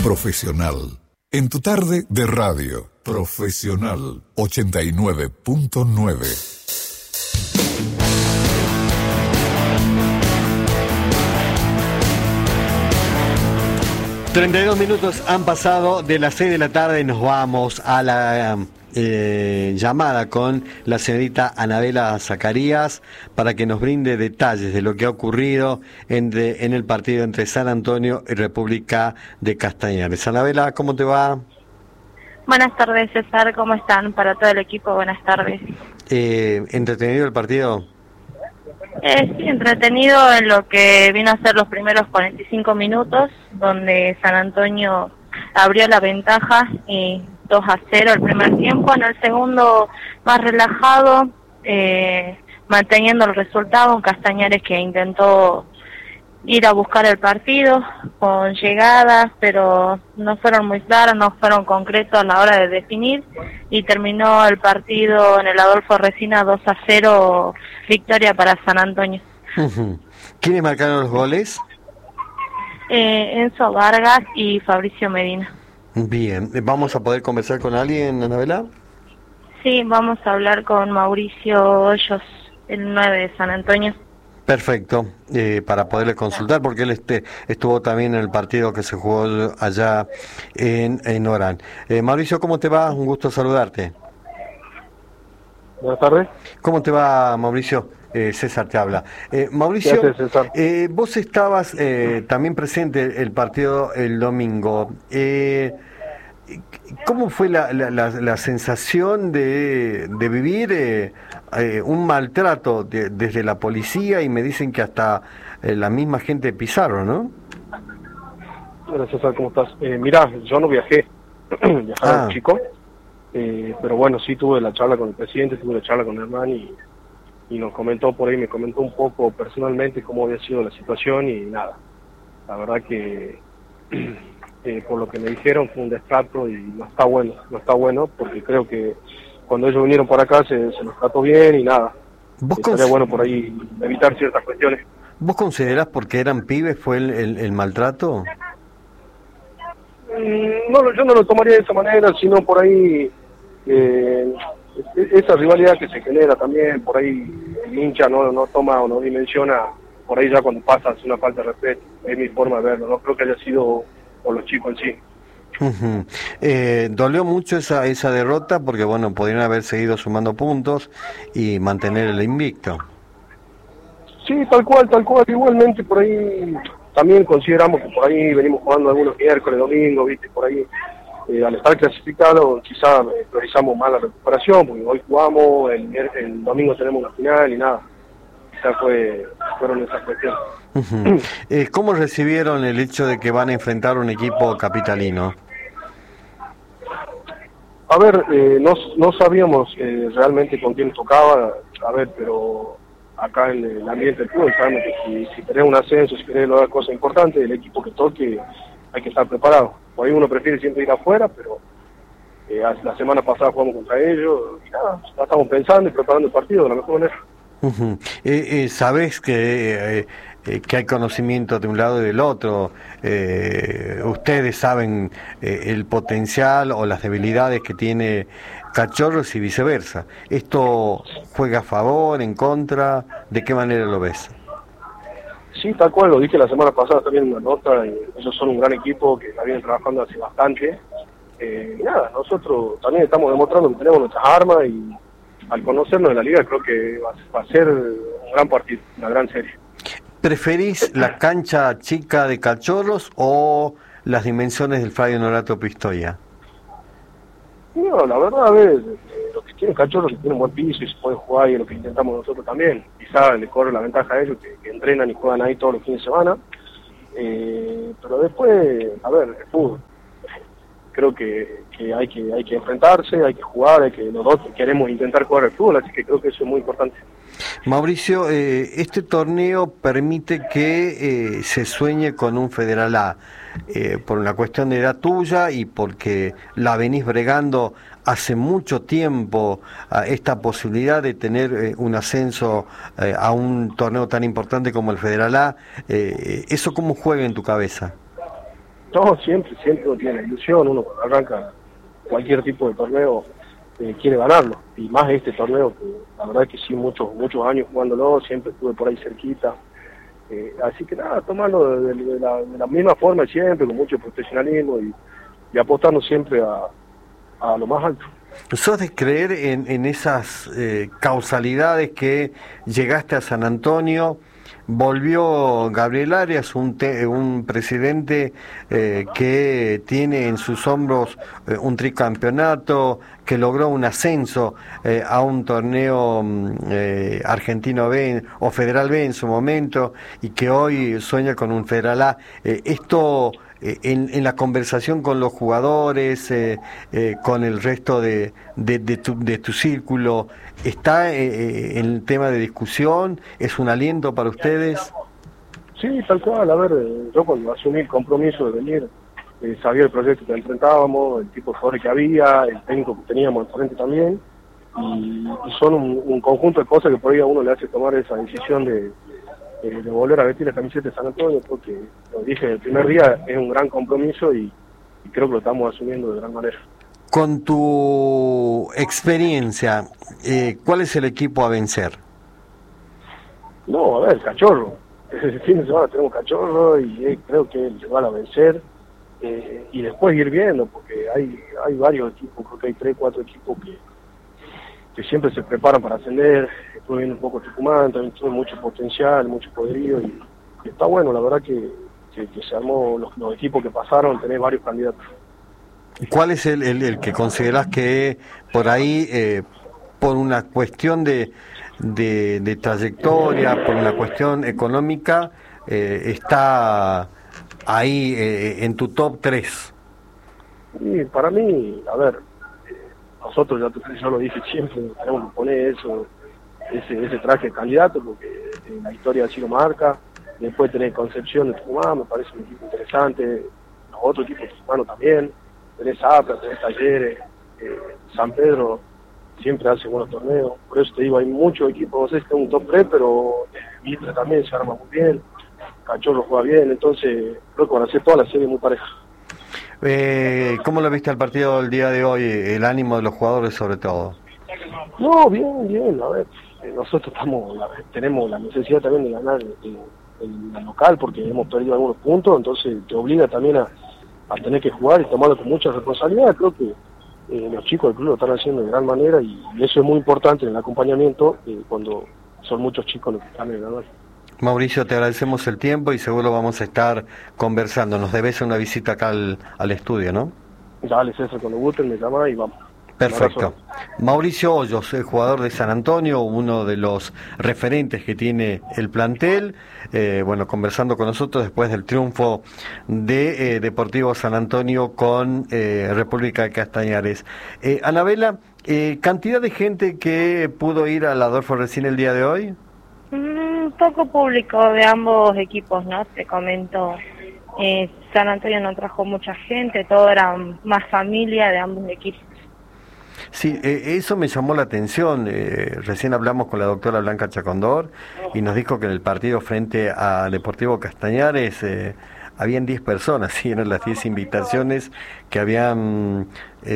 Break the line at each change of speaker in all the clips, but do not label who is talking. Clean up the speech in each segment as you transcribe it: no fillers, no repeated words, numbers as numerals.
Profesional. En tu tarde de radio. Profesional 89.9.
32 minutos han pasado de las 6 de la tarde y nos vamos a la llamada con la señorita Anabela Zacarías para que nos brinde detalles de lo que ha ocurrido en el partido entre San Antonio y República de Castañares. Anabela, ¿cómo te va?
Buenas tardes, César, ¿cómo están? Para todo el equipo, buenas tardes.
¿Entretenido el partido?
Sí, entretenido en lo que vino a ser los primeros 45 minutos, donde San Antonio abrió la ventaja y 2-0 el primer tiempo. En el segundo, más relajado, manteniendo el resultado, un Castañares que intentó ir a buscar el partido con llegadas, pero no fueron muy claras, no fueron concretos a la hora de definir, y terminó el partido en el Adolfo Resina 2-0, victoria para San Antonio.
¿Quiénes marcaron los goles?
Enzo Vargas y Fabricio Medina.
Bien, ¿vamos a poder conversar con alguien, Anabela?
Sí, vamos a hablar con Mauricio Hoyos, el 9 de San Antonio.
Perfecto, para poderle consultar, porque él estuvo también en el partido que se jugó allá en Orán. Mauricio, ¿cómo te va? Un gusto saludarte.
Buenas tardes.
¿Cómo te va, Mauricio? César te habla. Mauricio,
¿qué haces, César?
Vos estabas también presente el partido el domingo. ¿Cómo fue la sensación de vivir un maltrato desde la policía, y me dicen que hasta la misma gente de Pizarro, ¿no?
Hola, César, ¿cómo estás? Mirá, yo no viajé, viajaron chicos, pero bueno, sí tuve la charla con el presidente, tuve la charla con Hernán y nos comentó por ahí, me comentó un poco personalmente cómo había sido la situación y nada, la verdad que por lo que me dijeron fue un destrato y no está bueno porque creo que cuando ellos vinieron por acá se los trató bien y nada. Sería bueno por ahí evitar ciertas cuestiones.
¿Vos considerás porque eran pibes fue el maltrato?
No, yo no lo tomaría de esa manera, sino por ahí esa rivalidad que se genera también, por ahí el hincha no toma o no dimensiona, por ahí ya cuando pasa una falta de respeto, es mi forma de verlo, no creo que haya sido por los chicos en sí.
¿Dolió mucho esa derrota? Porque bueno, podrían haber seguido sumando puntos y mantener el invicto.
Sí, tal cual, igualmente por ahí también consideramos que por ahí venimos jugando algunos miércoles, domingo, viste, por ahí al estar clasificado quizá priorizamos más la recuperación, porque hoy jugamos, el domingo tenemos una final y nada, quizá fueron esas cuestiones.
¿Cómo recibieron el hecho de que van a enfrentar un equipo capitalino?
A ver, no sabíamos realmente con quién tocaba, pero acá en el ambiente del fútbol sabemos que si querés un ascenso, si querés lograr cosas importantes, el equipo que toque hay que estar preparado. Por ahí uno prefiere siempre ir afuera, pero la semana pasada jugamos contra ellos y nada, ya estamos pensando y preparando el partido de la mejor manera.
Sabés que hay conocimiento de un lado y del otro. Ustedes saben el potencial o las debilidades que tiene Cachorros y viceversa. ¿Esto juega a favor, en contra? ¿De qué manera lo ves?
Sí, tal cual, lo dije la semana pasada también en una nota, ellos son un gran equipo que la vienen trabajando hace bastante. Y nada, nosotros también estamos demostrando que tenemos nuestras armas y al conocernos de la liga creo que va a ser un gran partido, una gran serie.
¿Preferís la cancha chica de Cachorros o las dimensiones del Flavio Norato Pistoia?
No, la verdad, a ver, lo que tiene Cachorros que tiene un buen piso y se puede jugar, y lo que intentamos nosotros también. Quizá le corre la ventaja a ellos que entrenan y juegan ahí todos los fines de semana. Pero después, a ver, el fútbol. Creo que hay que enfrentarse, hay que jugar, los dos queremos intentar jugar el fútbol, así que creo que eso es muy importante.
Mauricio, este torneo permite que se sueñe con un Federal A, por una cuestión de edad tuya y porque la venís bregando hace mucho tiempo, esta posibilidad de tener un ascenso a un torneo tan importante como el Federal A. ¿Eso cómo juega en tu cabeza?
No, siempre uno tiene la ilusión, uno cuando arranca cualquier tipo de torneo quiere ganarlo, y más este torneo, que la verdad que sí, muchos años jugándolo, siempre estuve por ahí cerquita, así que nada, tomarlo de la misma forma siempre, con mucho profesionalismo y apostando siempre a lo más alto.
¿Sos de creer en esas causalidades que llegaste a San Antonio? Volvió Gabriel Arias, un presidente que tiene en sus hombros un tricampeonato, que logró un ascenso a un torneo argentino B o Federal B en su momento, y que hoy sueña con un Federal A. Esto en la conversación con los jugadores, con el resto de tu círculo, ¿está en el tema de discusión? ¿Es un aliento para ustedes?
Sí, tal cual. A ver, yo cuando asumí el compromiso de venir, sabía el proyecto que enfrentábamos, el tipo de jugadores que había, el técnico que teníamos al frente también, y son un conjunto de cosas que por ahí a uno le hace tomar esa decisión de volver a vestir la camiseta de San Antonio, porque, lo dije, el primer día es un gran compromiso y creo que lo estamos asumiendo de gran manera.
Con tu experiencia, ¿cuál es el equipo a vencer?
No, a ver, Cachorro. El fin de semana tenemos Cachorro y creo que él se va a vencer, y después ir viendo, porque hay varios equipos, creo que hay 3, 4 equipos que siempre se preparan para ascender. Estuve viendo un poco Tucumán, también tiene mucho potencial, mucho poderío, y está bueno, la verdad que se armó los equipos que pasaron, tenés varios candidatos.
¿Cuál es el que considerás que por ahí, por una cuestión de trayectoria, por una cuestión económica, está ahí en tu top 3?
Y para mí, a ver, nosotros, yo lo dije siempre, tenemos que poner ese traje de candidato, porque la historia así lo marca. Después tenés Concepción de Tucumán, me parece un equipo interesante, los otros equipos tucumanos también, tenés Apra, tenés Talleres, San Pedro siempre hace buenos torneos, por eso te digo, hay muchos equipos, no sé si tengo un top 3, pero Mitre también se arma muy bien, Cachorro juega bien, entonces creo que van a ser toda la serie muy pareja.
¿Cómo lo viste al partido del día de hoy, el ánimo de los jugadores sobre todo?
No, bien, a ver, nosotros tenemos la necesidad también de ganar el local, porque hemos perdido algunos puntos, entonces te obliga también a tener que jugar y tomarlo con mucha responsabilidad. Creo que los chicos del club lo están haciendo de gran manera, y eso es muy importante en el acompañamiento cuando son muchos chicos los que están en el ganador.
Mauricio, te agradecemos el tiempo y seguro vamos a estar conversando. Nos debes una visita acá al estudio, ¿no?
Dale, César, cuando gusten me llama y vamos.
Perfecto. Mauricio Hoyos, el jugador de San Antonio, uno de los referentes que tiene el plantel, conversando con nosotros después del triunfo de Deportivo San Antonio con República de Castañares. Anabela, ¿cantidad de gente que pudo ir al Adolfo Resín el día de hoy?
Poco público de ambos equipos, ¿no? Te comento, San Antonio no trajo mucha gente, todo era más familia de ambos equipos.
Sí, eso me llamó la atención. Recién hablamos con la doctora Blanca Chacondor y nos dijo que en el partido frente a Deportivo Castañares habían 10 personas, sí, eran las 10 invitaciones que habían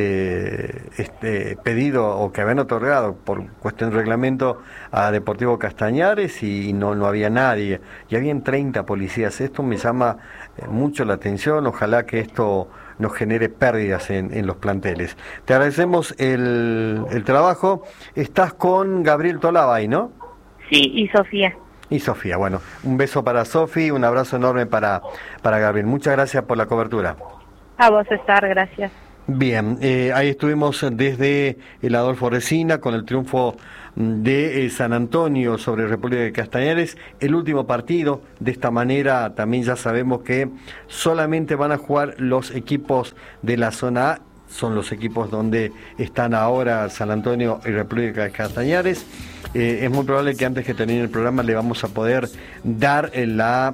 pedido o que habían otorgado por cuestión de reglamento a Deportivo Castañares, y no había nadie, y habían 30 policías. Esto me llama mucho la atención. Ojalá que esto nos genere pérdidas en los planteles. Te agradecemos el trabajo. Estás con Gabriel Tolabay, ¿no?
Sí, y Sofía.
Y Sofía, bueno, un beso para Sofi, un abrazo enorme para Gabriel. Muchas gracias por la cobertura.
A vos, César, gracias.
Bien, ahí estuvimos desde el Adolfo Resina con el triunfo de San Antonio sobre República de Castañares, el último partido. De esta manera también ya sabemos que solamente van a jugar los equipos de la zona A, son los equipos donde están ahora San Antonio y República de Castañares. Es muy probable que antes que termine el programa le vamos a poder dar la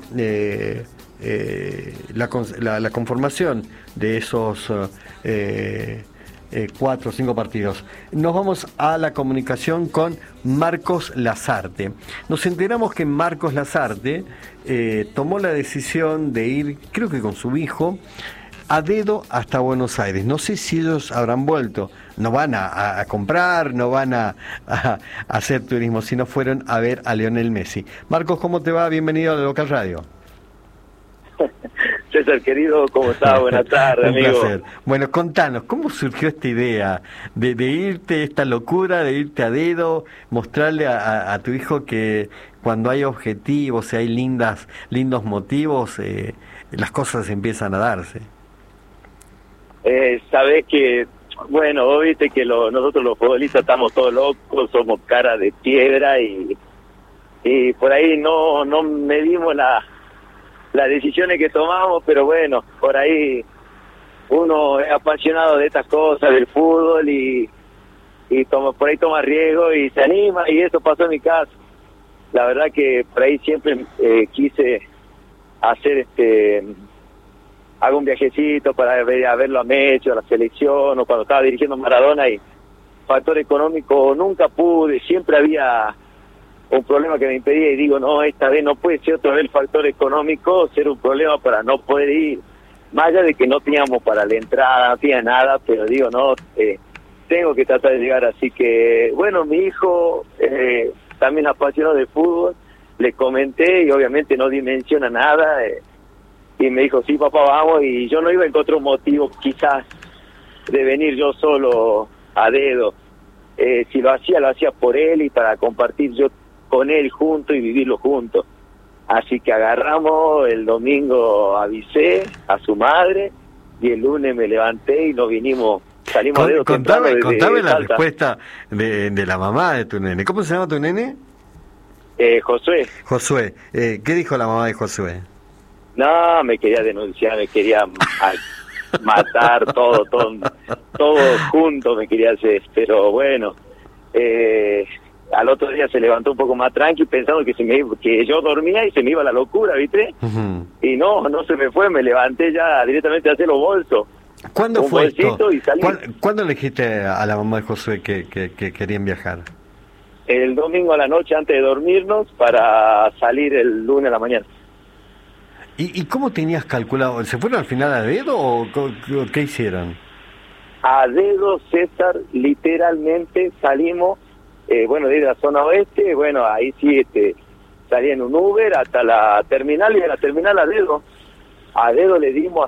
conformación de esos 4 o 5 partidos. Nos vamos a la comunicación con Marcos Lazarte. Nos enteramos que Marcos Lazarte tomó la decisión de ir, creo que con su hijo, a dedo hasta Buenos Aires. No sé si ellos habrán vuelto, no van a comprar, no van a hacer turismo, sino fueron a ver a Lionel Messi. Marcos, ¿cómo te va? Bienvenido a la Local Radio.
César, querido, ¿cómo estás? Buenas tardes,
Un
amigo.
placer. Bueno, contanos, ¿cómo surgió esta idea de irte, esta locura, de irte a dedo, mostrarle a tu hijo que cuando hay objetivos y hay lindos motivos, las cosas empiezan a darse?
Sabés que, bueno, vos viste que nosotros los futbolistas estamos todos locos, somos cara de piedra y por ahí no medimos las decisiones que tomamos, pero bueno, por ahí uno es apasionado de estas cosas, del fútbol y por ahí toma riesgo y se anima, y eso pasó en mi caso. La verdad que por ahí siempre quise hacer hago un viajecito para a verlo a Messi, a la selección, o cuando estaba dirigiendo Maradona, y factor económico nunca pude, siempre había un problema que me impedía, y digo, no, esta vez no puede ser otra vez el factor económico ser un problema para no poder ir, más allá de que no teníamos para la entrada, no tenía nada, pero digo, no, tengo que tratar de llegar. Así que, bueno, mi hijo también apasionado de fútbol, le comenté y obviamente no dimensiona nada, y me dijo, sí, papá, vamos, y yo no iba a encontrar un motivo quizás de venir yo solo a dedo. Si lo hacía por él y para compartir yo con él junto y vivirlo juntos. Así que agarramos, el domingo avisé a su madre y el lunes me levanté y nos vinimos, salimos a dedo temprano desde
contame la
Salta.
respuesta de la mamá de tu nene. ¿Cómo se llama tu nene?
Josué.
Josué. ¿Qué dijo la mamá de Josué?
No, me quería denunciar, me quería matar, todo junto me quería hacer, pero bueno, al otro día se levantó un poco más tranqui, pensando que yo dormía y se me iba la locura, ¿viste?
Uh-huh.
Y no se me fue, me levanté ya directamente a hacer los bolsos.
¿Cuándo fue esto?
Y salí.
¿Cuándo le dijiste a la mamá de Josué que querían viajar?
El domingo a la noche antes de dormirnos para salir el lunes a la mañana.
¿Y cómo tenías calculado? ¿Se fueron al final a dedo o qué hicieron?
A dedo, César, literalmente salimos, desde la zona oeste, bueno, ahí sí salí en un Uber hasta la terminal, y de la terminal a dedo le dimos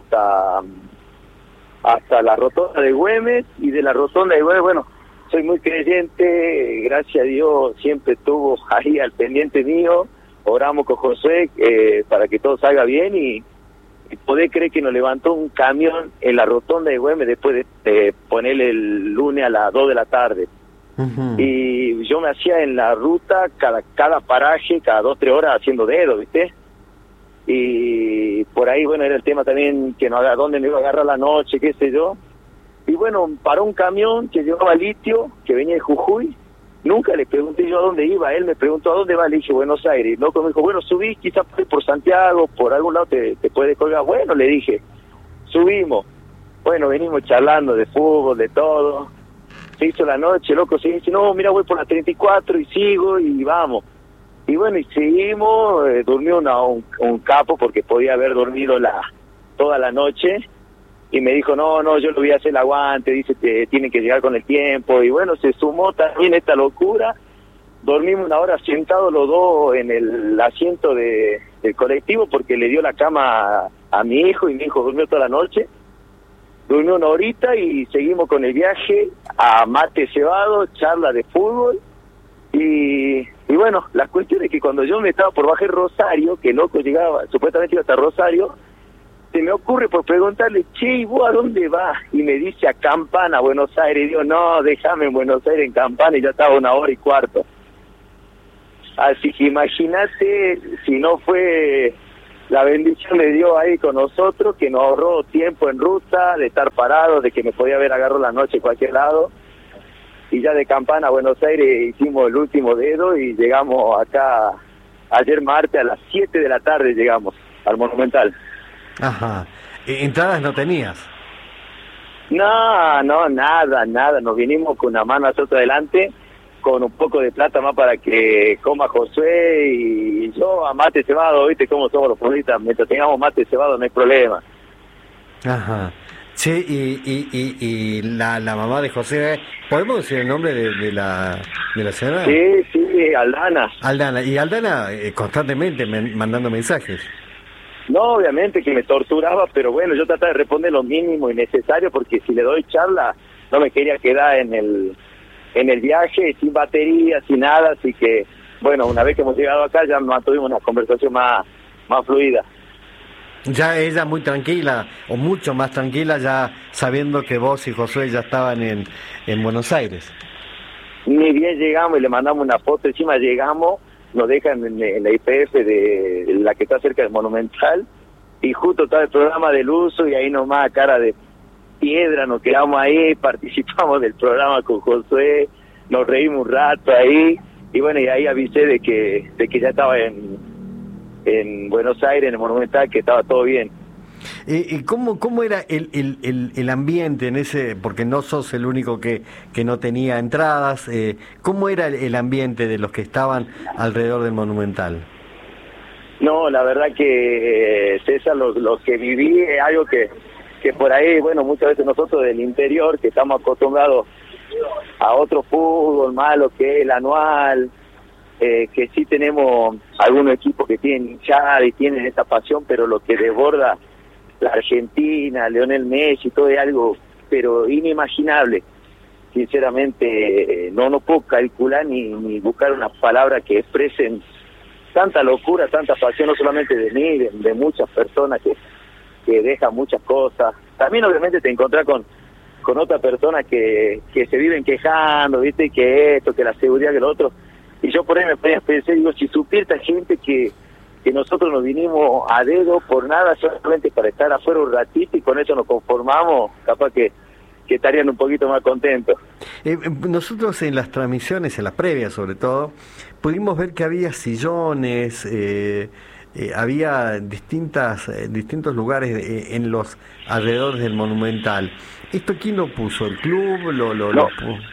hasta la rotonda de Güemes, y de la rotonda de Güemes, bueno, soy muy creyente, gracias a Dios siempre estuvo ahí al pendiente mío, oramos con Josué para que todo salga bien, y podés creer que nos levantó un camión en la rotonda de Güemes después de ponerle el lunes a las 2 de la tarde. Uh-huh. Y yo me hacía en la ruta cada paraje, cada 2-3 horas haciendo dedo, ¿viste? Y por ahí, bueno, era el tema también que no haga dónde me iba a agarrar la noche, qué sé yo. Y bueno, paró un camión que llevaba litio, que venía de Jujuy. Nunca le pregunté yo a dónde iba, él me preguntó a dónde va, le dije Buenos Aires. Loco me dijo, bueno, subí, quizás por Santiago, por algún lado te puede colgar. Bueno, le dije, subimos. Bueno, venimos charlando de fútbol, de todo. Se hizo la noche, loco, se dice, no, mira, voy por la 34 y sigo y vamos. Y bueno, y seguimos, durmió un capo porque podía haber dormido toda la noche. Y me dijo, no, yo lo voy a hacer el aguante, dice que tienen que llegar con el tiempo. Y bueno, se sumó también esta locura. Dormimos una hora sentados los dos en el asiento del colectivo porque le dio la cama a mi hijo, y mi hijo durmió toda la noche. Durmió una horita y seguimos con el viaje a mate cebado, charla de fútbol. Y bueno, la cuestión es que cuando yo me estaba por bajar Rosario, que loco llegaba, supuestamente iba hasta Rosario, se me ocurre por preguntarle, che, ¿y vos a dónde vas? Y me dice a Campana, Buenos Aires. Y digo, no, déjame en Buenos Aires, en Campana, y ya estaba 1 hora y cuarto. Así que imagínate si no fue la bendición de Dios ahí con nosotros, que nos ahorró tiempo en ruta, de estar parados, de que me podía haber agarrado la noche en cualquier lado. Y ya de Campana a Buenos Aires hicimos el último dedo y llegamos acá ayer martes a las 7 de la tarde llegamos al Monumental.
Ajá. ¿Entradas no tenías?
No, nada. Nos vinimos con una mano hacia adelante, con un poco de plata más para que coma Josué, y yo a mate cebado, ¿viste cómo somos los futbolistas? Mientras tengamos mate cebado no hay problema.
Ajá. Sí, y la mamá de José, ¿podemos decir el nombre de la señora?
Sí, Aldana.
Aldana, y Aldana constantemente mandando mensajes.
No, obviamente que me torturaba, pero bueno, yo trataba de responder lo mínimo y necesario, porque si le doy charla, no me quería quedar en el viaje, sin batería, sin nada, así que, bueno, una vez que hemos llegado acá ya tuvimos una conversación más fluida.
Ya ella muy tranquila, o mucho más tranquila, ya sabiendo que vos y Josué ya estaban en Buenos Aires.
Ni bien llegamos y le mandamos una foto, encima llegamos, nos dejan en la IPF de la que está cerca del Monumental, y justo estaba el programa del uso, y ahí nomás, cara de piedra, nos quedamos ahí, participamos del programa con Josué, nos reímos un rato ahí, y bueno, y ahí avisé de que ya estaba en Buenos Aires, en el Monumental, que estaba todo bien.
¿Y cómo era el ambiente en ese, porque no sos el único que no tenía entradas, cómo era el ambiente de los que estaban alrededor del Monumental?
No, la verdad que César, lo que viví es algo que por ahí, bueno, muchas veces nosotros del interior, que estamos acostumbrados a otro fútbol malo que es el anual, que sí tenemos algunos equipos que tienen hinchada y tienen esa pasión, pero lo que desborda la Argentina, Lionel Messi, todo es algo pero inimaginable. Sinceramente no puedo calcular ni buscar una palabra que expresen tanta locura, tanta pasión, no solamente de mí, de muchas personas que dejan muchas cosas. También obviamente te encontrás con otras personas que se viven quejando, viste, que esto, que la seguridad, que lo otro. Y yo por ahí me ponía a pensar, digo, si supiera esta gente que nosotros nos vinimos a dedo por nada, solamente para estar afuera un ratito y con eso nos conformamos, capaz que estarían un poquito más contentos.
Nosotros en las transmisiones, en las previas sobre todo, pudimos ver que había sillones, había distintos lugares en los alrededores del Monumental. ¿Esto quién lo puso? ¿El club?
No.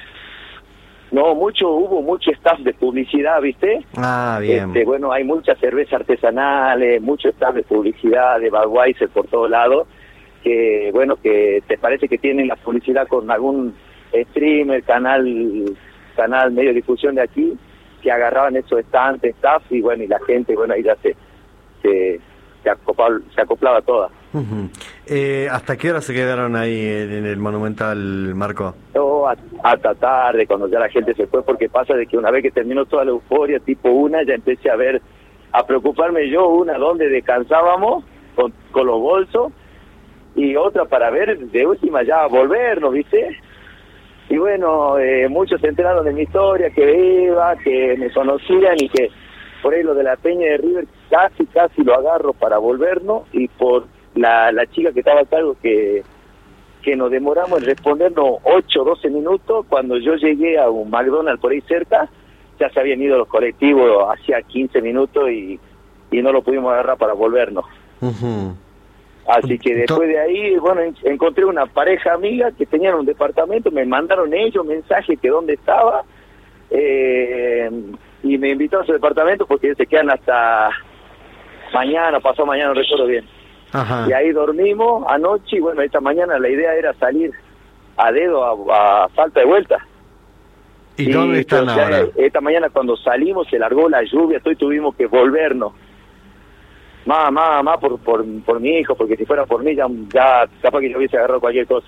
No, hubo mucho staff de publicidad, ¿viste?
Ah, bien.
Bueno, hay muchas cervezas artesanales, mucho staff de publicidad, de Budweiser por todos lados, que bueno, que te parece que tienen la publicidad con algún streamer, canal medio de difusión de aquí, que agarraban esos stands, staff, y bueno, y la gente, bueno, ahí ya se acoplaba toda.
Uh-huh. ¿Hasta qué hora se quedaron ahí en el Monumental, Marco?
No, hasta tarde, cuando ya la gente se fue, porque pasa de que una vez que terminó toda la euforia, tipo 1, ya empecé a preocuparme yo, dónde descansábamos con los bolsos, y otra para ver de última ya volvernos, ¿viste? Y bueno, muchos se enteraron de mi historia, que iba, que me conocían, y que por ahí lo de la Peña de River casi lo agarro para volvernos, y por la chica que estaba a cargo que nos demoramos en respondernos 8-12 minutos. Cuando yo llegué a un McDonald's por ahí cerca, ya se habían ido los colectivos hacía 15 minutos y no lo pudimos agarrar para volvernos.
Uh-huh.
Así que después de ahí, bueno, encontré una pareja amiga que tenían un departamento, me mandaron ellos mensaje que dónde estaba, y me invitó a su departamento porque ellos se quedan hasta mañana, pasado mañana, no recuerdo bien.
Ajá.
Y ahí dormimos anoche, y bueno, esta mañana la idea era salir a dedo a falta de vuelta.
¿Y dónde están ahora?
Esta mañana cuando salimos se largó la lluvia, tuvimos que volvernos. Más por mi hijo, porque si fuera por mí ya capaz que yo hubiese agarrado cualquier cosa.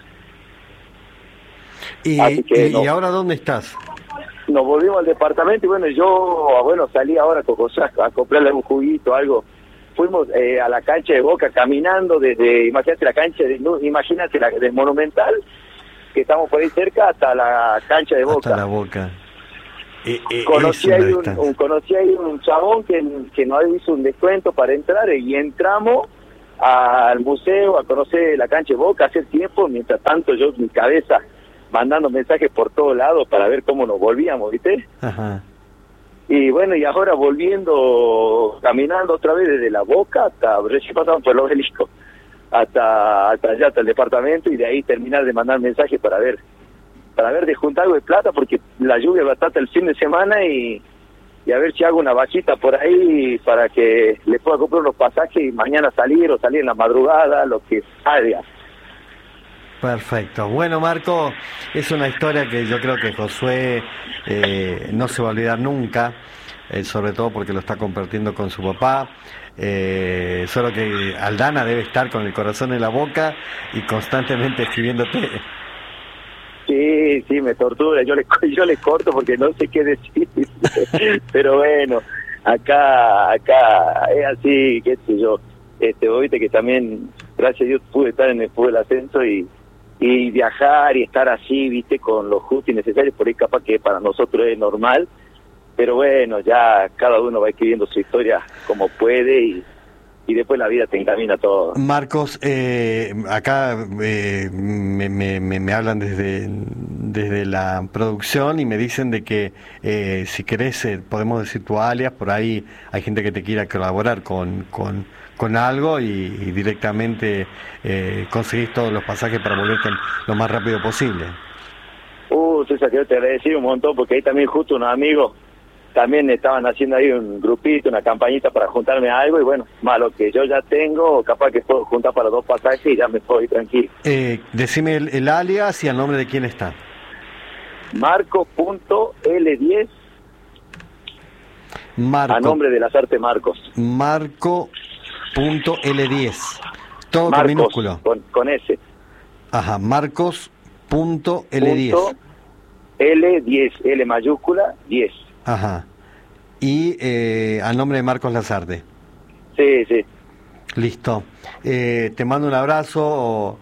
¿Y ahora dónde estás?
Nos volvimos al departamento y bueno, yo salí ahora con cosas, a comprarle un juguito, algo. Fuimos a la cancha de Boca caminando imagínate la cancha imagínate la del Monumental, que estamos por ahí cerca, hasta la cancha de Boca.
Hasta la Boca.
Conocí ahí un chabón que nos hizo un descuento para entrar, y entramos al museo a conocer la cancha de Boca hace tiempo. Mientras tanto yo mi cabeza mandando mensajes por todos lados para ver cómo nos volvíamos, ¿viste?
Ajá.
Y bueno, y ahora volviendo, caminando otra vez desde la Boca hasta, recién pasamos por el Obelisco, hasta allá, hasta el departamento, y de ahí terminar de mandar mensajes para ver de juntar algo de plata, porque la lluvia va a estar hasta el fin de semana, y a ver si hago una vaquita por ahí para que le pueda comprar unos pasajes y mañana salir, o salir en la madrugada, lo que salga.
Perfecto. Bueno, Marco, es una historia que yo creo que Josué no se va a olvidar nunca, sobre todo porque lo está compartiendo con su papá. Solo que Aldana debe estar con el corazón en la boca y constantemente escribiéndote.
Sí, me tortura, yo le corto porque no sé qué decir, pero bueno, acá es así, qué sé yo, viste que también, gracias a Dios, pude estar en el fútbol ascenso y viajar y estar así, viste, con lo justo y necesario, por ahí capaz que para nosotros es normal, pero bueno, ya cada uno va escribiendo su historia como puede y después la vida te encamina todo.
Marcos, acá me hablan desde la producción y me dicen de que si querés podemos decir tu alias, por ahí hay gente que te quiera colaborar con algo y directamente conseguís todos los pasajes para volverte lo más rápido posible.
César, quiero te agradecer un montón porque ahí también justo unos amigos también estaban haciendo ahí un grupito, una campañita para juntarme a algo y bueno, más lo que yo ya tengo, capaz que puedo juntar para 2 pasajes y ya me puedo ir tranquilo.
Decime el alias y el nombre de quién está.
Marco.L10 a nombre de las artes Marcos.
Marco.L10 todo
Marcos,
con minúsculo.
Con S.
Ajá, Marcos.L10
L10, L mayúscula, 10.
Ajá. Y a nombre de Marcos Lazarte.
Sí.
Listo. Te mando un abrazo.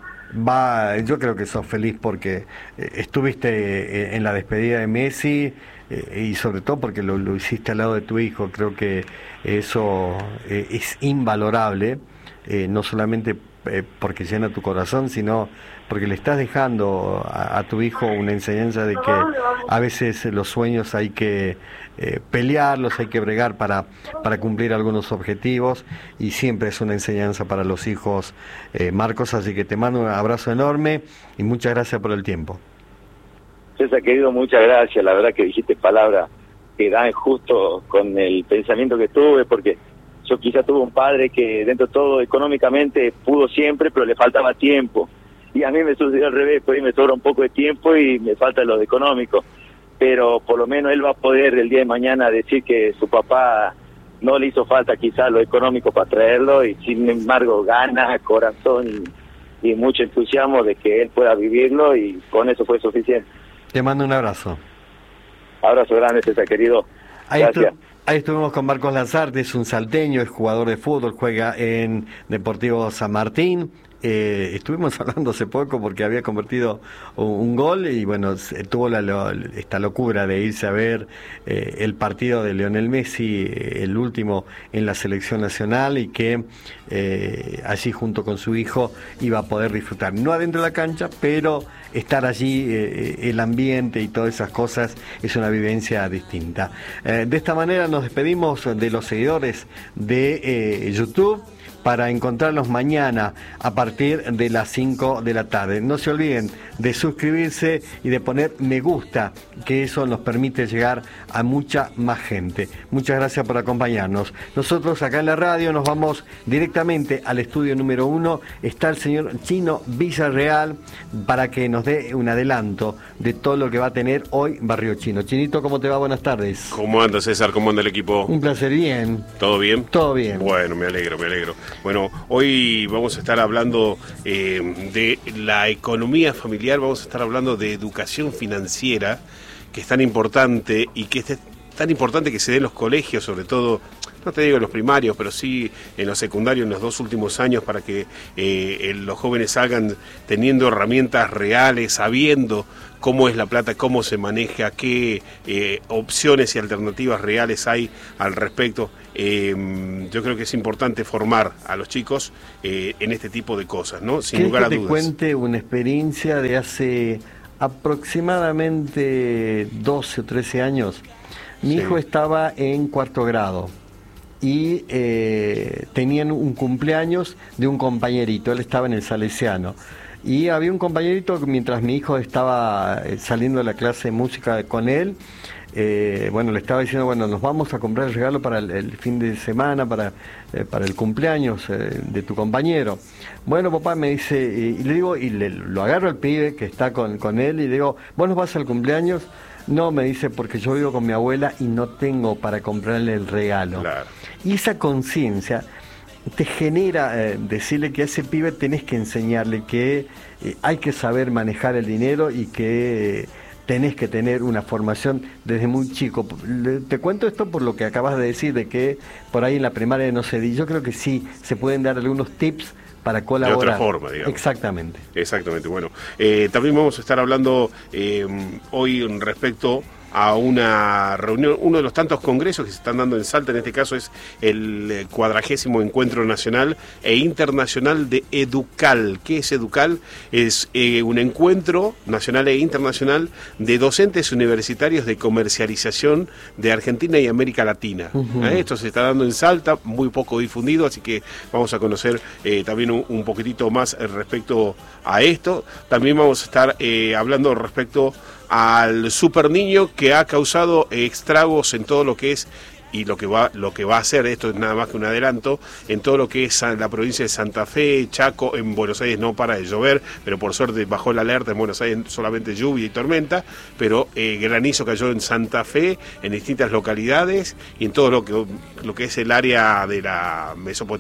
Yo creo que sos feliz porque estuviste en la despedida de Messi y sobre todo porque lo hiciste al lado de tu hijo. Creo que eso es invalorable, no solamente porque llena tu corazón, sino porque le estás dejando a tu hijo una enseñanza de que a veces los sueños hay que pelearlos, hay que bregar para cumplir algunos objetivos y siempre es una enseñanza para los hijos, Marcos, así que te mando un abrazo enorme y muchas gracias por el tiempo.
César, querido, muchas gracias, la verdad que dijiste palabras que dan justo con el pensamiento que tuve, porque yo quizá tuve un padre que dentro de todo económicamente pudo siempre, pero le faltaba tiempo. Y a mí me sucedió al revés, pues me sobra un poco de tiempo y me falta lo económico. Pero por lo menos él va a poder el día de mañana decir que su papá no le hizo falta quizá lo económico para traerlo y sin embargo ganas, corazón y mucho entusiasmo de que él pueda vivirlo y con eso fue suficiente.
Te mando un abrazo.
Abrazo grande, César, querido. Gracias.
Ahí estuvimos con Marcos Lazarte, es un salteño, es jugador de fútbol, juega en Deportivo San Martín. Estuvimos hablando hace poco porque había convertido un gol y bueno, tuvo esta locura de irse a ver el partido de Lionel Messi, el último en la selección nacional, y que allí junto con su hijo iba a poder disfrutar, no adentro de la cancha, pero estar allí, el ambiente y todas esas cosas es una vivencia distinta. De esta manera nos despedimos de los seguidores de YouTube, para encontrarnos mañana a partir de las 5 de la tarde. No se olviden de suscribirse y de poner me gusta, que eso nos permite llegar a mucha más gente. Muchas gracias por acompañarnos. Nosotros acá en la radio nos vamos directamente al estudio número 1. Está el señor Chino Villarreal para que nos dé un adelanto de todo lo que va a tener hoy Barrio Chino. Chinito, ¿cómo te va? Buenas tardes.
¿Cómo anda, César? ¿Cómo anda el equipo?
Un placer, bien.
¿Todo bien?
Todo bien.
Bueno, me alegro. Bueno, hoy vamos a estar hablando de la economía familiar, vamos a estar hablando de educación financiera, que es tan importante y que es tan importante que se dé en los colegios, sobre todo, no te digo en los primarios, pero sí en los secundarios en los 2 últimos años, para que los jóvenes salgan teniendo herramientas reales, sabiendo cómo es la plata, cómo se maneja, qué opciones y alternativas reales hay al respecto. Yo creo que es importante formar a los chicos en este tipo de cosas, ¿no? Sin lugar a dudas.
Te cuente una experiencia de hace aproximadamente 12 o 13 años. Mi hijo estaba en 4º grado y tenían un cumpleaños de un compañerito, él estaba en el Salesiano. y había un compañerito que mientras mi hijo estaba saliendo de la clase de música con él, bueno, le estaba diciendo, bueno, nos vamos a comprar el regalo para el fin de semana, para el cumpleaños de tu compañero. Bueno, papá, me dice, y le digo, lo agarro al pibe que está con él y le digo, ¿vos nos vas al cumpleaños? No, me dice, porque yo vivo con mi abuela y no tengo para comprarle el regalo.
Claro.
Y esa conciencia te genera decirle que a ese pibe tenés que enseñarle que hay que saber manejar el dinero y que tenés que tener una formación desde muy chico. Te cuento esto por lo que acabas de decir, de que por ahí en la primaria no se di. Yo creo que sí, se pueden dar algunos tips para colaborar.
De otra forma, digamos.
Exactamente.
Exactamente. Bueno, también vamos a estar hablando hoy respecto a una reunión, uno de los tantos congresos que se están dando en Salta. En este caso es el 40º Encuentro Nacional e Internacional de Educal. ¿Qué es Educal? Es un encuentro nacional e internacional de docentes universitarios de comercialización de Argentina y América Latina. Esto se está dando en Salta, muy poco difundido, así que vamos a conocer también un poquitito más respecto a esto. También vamos a estar hablando respecto al super niño que ha causado estragos en todo lo que es y lo que va a hacer, esto es nada más que un adelanto, en todo lo que es la provincia de Santa Fe, Chaco. En Buenos Aires no para de llover, pero por suerte bajó la alerta. En Buenos Aires solamente lluvia y tormenta, pero granizo cayó en Santa Fe, en distintas localidades, y en todo lo que es el área de la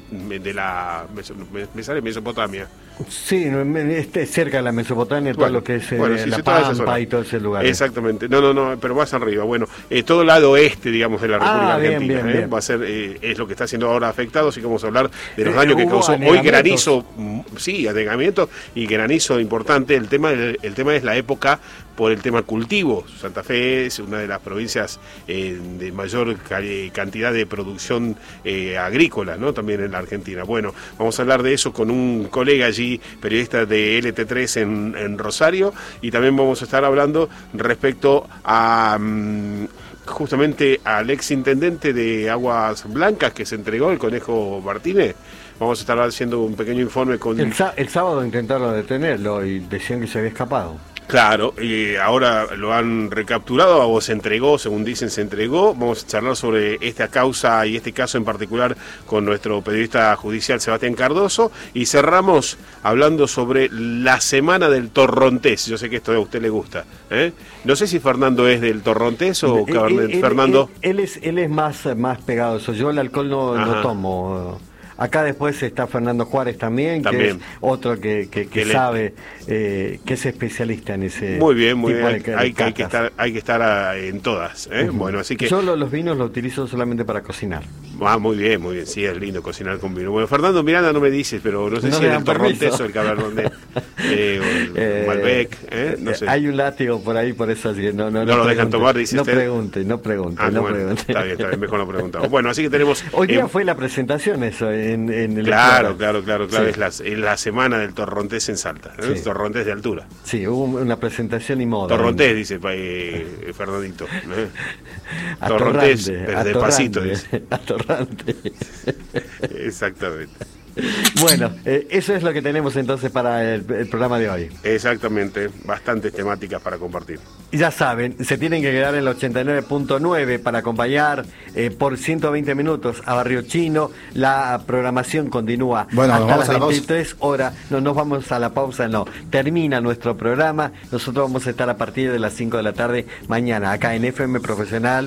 Mesopotamia.
Sí, cerca de la Mesopotamia, todo lo que es la Pampa y todo ese lugar.
Exactamente, no, pero más arriba. Bueno, todo el lado oeste, digamos, de la República Argentina,
bien.
Va a ser, es lo que está siendo ahora afectado, así que vamos a hablar de los daños que causó hoy granizo, sí, anegamiento y granizo importante. El tema es la época por el tema cultivo. Santa Fe es una de las provincias de mayor cantidad de producción agrícola, ¿no? También en la Argentina. Bueno, vamos a hablar de eso con un colega allí, periodista de LT3 en Rosario, y también vamos a estar hablando respecto a justamente al ex intendente de Aguas Blancas que se entregó, el Conejo Martínez. Vamos a estar haciendo un pequeño informe con...
El sábado intentaron detenerlo y decían que se había escapado.
Claro, ahora lo han recapturado, o se entregó, según dicen, se entregó. Vamos a charlar sobre esta causa y este caso en particular con nuestro periodista judicial Sebastián Cardoso, y cerramos hablando sobre la semana del Torrontés. Yo sé que esto a usted le gusta, ¿eh? No sé si Fernando es del Torrontés o Fernando.
Él es más pegado a eso. Yo el alcohol no tomo. Acá después está Fernando Juárez también, que es otro que sabe, que es especialista en ese.
Muy bien. Hay que estar en todas, ¿eh? Bueno, así que
yo los vinos los utilizo solamente para cocinar.
Muy bien, sí, es lindo cocinar con vino. Bueno, Fernando Miranda no me dices, pero no sé si es el Torrontés o el Cabernet o el Malbec, no sé.
Hay un látigo por ahí, por eso así que no
lo dejan tomar, dice usted.
No pregunte.
Bueno, está bien, mejor no preguntamos. Bueno, así que tenemos...
Hoy día fue la presentación eso en el...
Claro, sí. Es la semana del Torrontés en Salta, ¿no? Sí. Torrontés de altura.
Sí, hubo una presentación y moda.
Torrontés, dice Fernandito. Torrontés, pero despacito, dice.
Atorrante.
Exactamente.
Bueno, eso es lo que tenemos entonces para el programa de hoy.
Exactamente, bastantes temáticas para compartir.
Y ya saben, se tienen que quedar en el 89.9 para acompañar por 120 minutos a Barrio Chino. La programación continúa hasta las 23 horas. No nos vamos a la pausa, no. Termina nuestro programa. Nosotros vamos a estar a partir de las 5 de la tarde mañana, acá en FM Profesional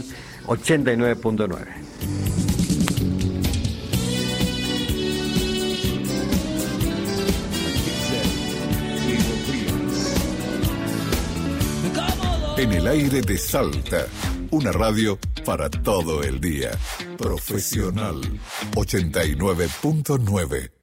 89.9.
En el aire de Salta, una radio para todo el día. Profesional 89.9.